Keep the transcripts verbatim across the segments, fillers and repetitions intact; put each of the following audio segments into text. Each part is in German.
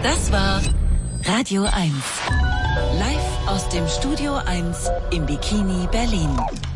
Das war Radio eins. Live aus dem Studio eins im Bikini Berlin.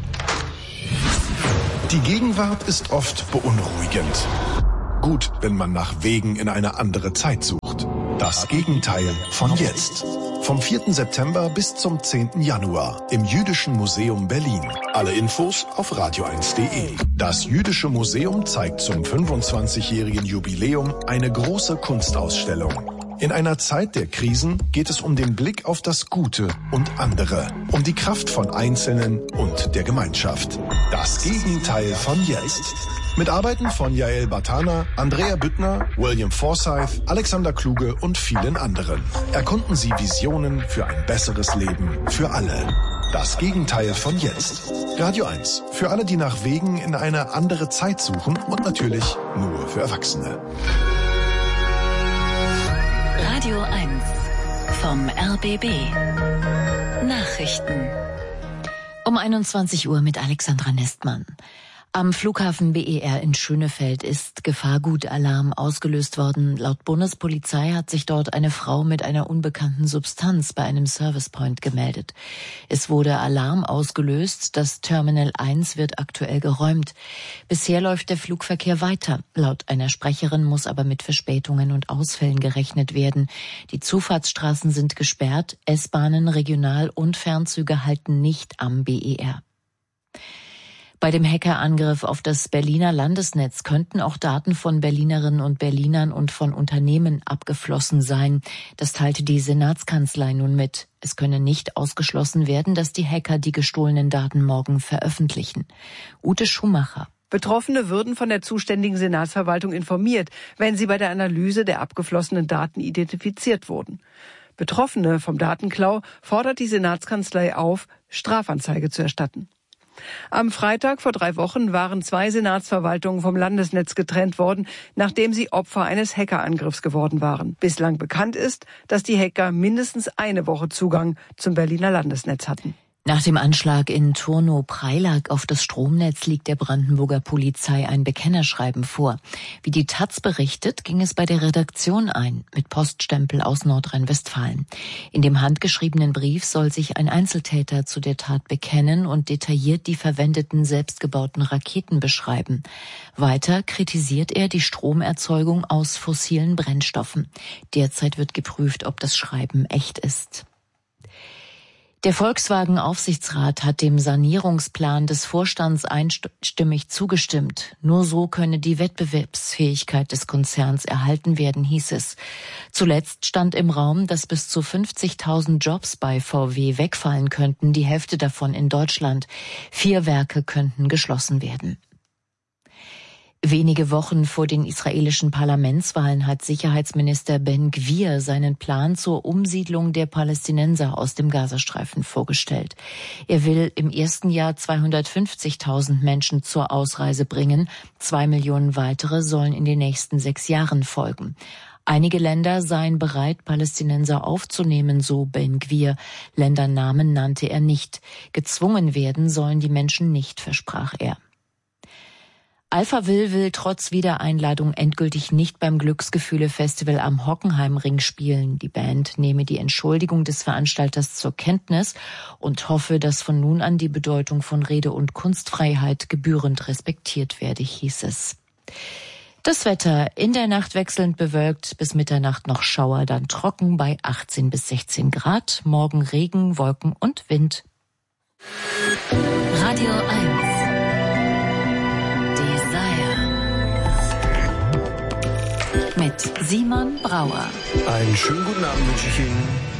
Die Gegenwart ist oft beunruhigend. Gut, wenn man nach Wegen in eine andere Zeit sucht. Das Gegenteil von jetzt. Vom vierten September bis zum zehnten Januar im Jüdischen Museum Berlin. Alle Infos auf radio eins punkt de. Das Jüdische Museum zeigt zum fünfundzwanzigjährigen Jubiläum eine große Kunstausstellung. In einer Zeit der Krisen geht es um den Blick auf das Gute und andere, um die Kraft von Einzelnen und der Gemeinschaft. Das Gegenteil von jetzt. Mit Arbeiten von Yael Bartana, Andrea Büttner, William Forsythe, Alexander Kluge und vielen anderen. Erkunden Sie Visionen für ein besseres Leben für alle. Das Gegenteil von jetzt. Radio eins. Für alle, die nach Wegen in eine andere Zeit suchen und natürlich nur für Erwachsene. Radio eins vom R B B. Nachrichten. Um einundzwanzig Uhr mit Alexandra Nestmann. Am Flughafen B E R in Schönefeld ist Gefahrgutalarm ausgelöst worden. Laut Bundespolizei hat sich dort eine Frau mit einer unbekannten Substanz bei einem Servicepoint gemeldet. Es wurde Alarm ausgelöst. Das Terminal eins wird aktuell geräumt. Bisher läuft der Flugverkehr weiter. Laut einer Sprecherin muss aber mit Verspätungen und Ausfällen gerechnet werden. Die Zufahrtsstraßen sind gesperrt. S-Bahnen, Regional- und Fernzüge halten nicht am B E R. Bei dem Hackerangriff auf das Berliner Landesnetz könnten auch Daten von Berlinerinnen und Berlinern und von Unternehmen abgeflossen sein. Das teilte die Senatskanzlei nun mit. Es könne nicht ausgeschlossen werden, dass die Hacker die gestohlenen Daten morgen veröffentlichen. Ute Schumacher. Betroffene würden von der zuständigen Senatsverwaltung informiert, wenn sie bei der Analyse der abgeflossenen Daten identifiziert wurden. Betroffene vom Datenklau fordert die Senatskanzlei auf, Strafanzeige zu erstatten. Am Freitag vor drei Wochen waren zwei Senatsverwaltungen vom Landesnetz getrennt worden, nachdem sie Opfer eines Hackerangriffs geworden waren. Bislang bekannt ist, dass die Hacker mindestens eine Woche Zugang zum Berliner Landesnetz hatten. Nach dem Anschlag in Turnow-Preilack auf das Stromnetz liegt der Brandenburger Polizei ein Bekennerschreiben vor. Wie die Taz berichtet, ging es bei der Redaktion ein, mit Poststempel aus Nordrhein-Westfalen. In dem handgeschriebenen Brief soll sich ein Einzeltäter zu der Tat bekennen und detailliert die verwendeten selbstgebauten Raketen beschreiben. Weiter kritisiert er die Stromerzeugung aus fossilen Brennstoffen. Derzeit wird geprüft, ob das Schreiben echt ist. Der Volkswagen-Aufsichtsrat hat dem Sanierungsplan des Vorstands einstimmig zugestimmt. Nur so könne die Wettbewerbsfähigkeit des Konzerns erhalten werden, hieß es. Zuletzt stand im Raum, dass bis zu fünfzigtausend Jobs bei V W wegfallen könnten, die Hälfte davon in Deutschland. Vier Werke könnten geschlossen werden. Wenige Wochen vor den israelischen Parlamentswahlen hat Sicherheitsminister Ben Gvir seinen Plan zur Umsiedlung der Palästinenser aus dem Gazastreifen vorgestellt. Er will im ersten Jahr zweihundertfünfzigtausend Menschen zur Ausreise bringen. Zwei Millionen weitere sollen in den nächsten sechs Jahren folgen. Einige Länder seien bereit, Palästinenser aufzunehmen, so Ben Gvir. Ländernamen nannte er nicht. Gezwungen werden sollen die Menschen nicht, versprach er. Alphaville will trotz Wiedereinladung endgültig nicht beim Glücksgefühle-Festival am Hockenheimring spielen. Die Band nehme die Entschuldigung des Veranstalters zur Kenntnis und hoffe, dass von nun an die Bedeutung von Rede- und Kunstfreiheit gebührend respektiert werde, hieß es. Das Wetter: in der Nacht wechselnd bewölkt, bis Mitternacht noch Schauer, dann trocken bei achtzehn bis sechzehn Grad. Morgen Regen, Wolken und Wind. Radio eins. Mit Simon Brauer. Einen schönen guten Abend wünsche ich Ihnen.